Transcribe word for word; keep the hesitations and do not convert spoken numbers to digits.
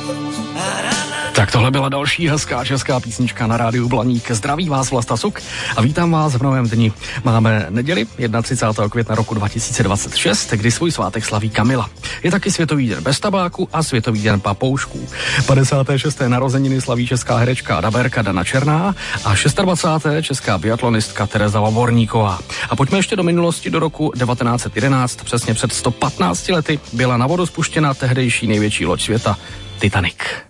Tak tohle byla další hezká česká písnička na rádiu Blaník. Zdraví vás Vlasta Suk a vítám vás v novém dni. Máme neděli třicátého prvního května roku dva tisíce dvacet šest, kdy svůj svátek slaví Kamila. Je taky Světový den bez tabáku a Světový den papoušků. padesáté šesté narozeniny slaví česká herečka a daberka Dana Černá a dvacáté šesté česká biatlonistka Tereza Voborníková. A pojďme ještě do minulosti, do roku devatenáct set jedenáct, přesně před sto patnácti lety byla na vodu spuštěna tehdejší největší loď světa Titanic.